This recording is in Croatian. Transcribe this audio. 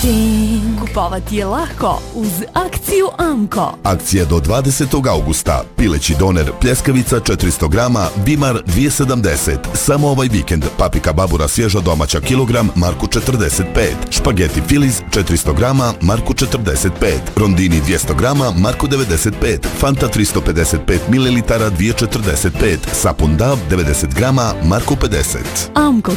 Kupovati je lako uz akciju Amko. Akcija do 20. augusta. Pileći doner pljeskavica 400 grama, Bimar 2,70. Samo ovaj vikend. Paprika babura svježa domaća kilogram, marku 45. Špageti Filiz 400 grama, marku 45. Rondini 200 grama, marku 95. Fanta 355 ml 2,45. Sapun Dav 90 grama, marku 50. Amko